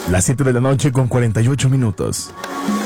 Las 7 de la noche con 48 minutos.